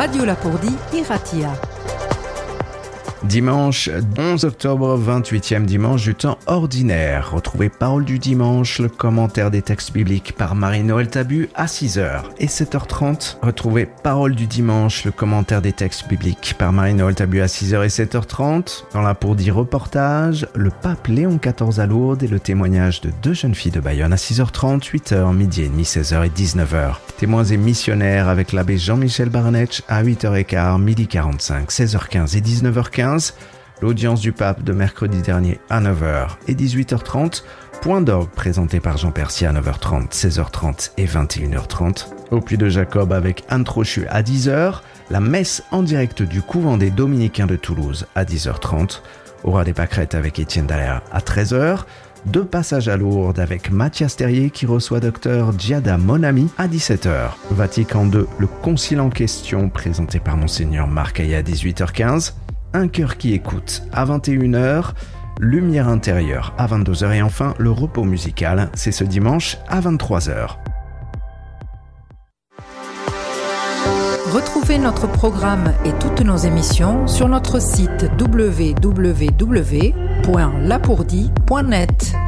Radio Lapourdie Iratia. Dimanche 11 octobre, 28e dimanche du temps ordinaire. Retrouvez Parole du dimanche, le commentaire des textes bibliques par Marie-Noël Tabu à 6h et 7h30. Retrouvez Parole du dimanche, le commentaire des textes bibliques par Marie-Noël Tabu à 6h et 7h30. Dans Lapourdie reportage, le pape Léon XIV à Lourdes et le témoignage de deux jeunes filles de Bayonne à 6h30, 8h, midi et demi, 16h et 19h. Témoins et missionnaires avec l'abbé Jean-Michel Barnetch à 8h15, midi 45, 16h15 et 19h15. L'audience du pape de mercredi dernier à 9h et 18h30. Point d'orgue présenté par Jean Percier à 9h30, 16h30 et 21h30. Au Puy de Jacob avec Anne Trochu à 10h. La messe en direct du couvent des Dominicains de Toulouse à 10h30. Au Roi des Pâquerettes avec Étienne Dallaire à 13h. Deux passages à Lourdes avec Mathias Terrier qui reçoit Dr Giada Monami à 17h. Vatican II, le concile en question présenté par Monseigneur Marc Aillet à 18h15. Un cœur qui écoute à 21h, Lumière intérieure à 22h et enfin le repos musical, c'est ce dimanche à 23h. Retrouvez notre programme et toutes nos émissions sur notre site www.lapourdie.net.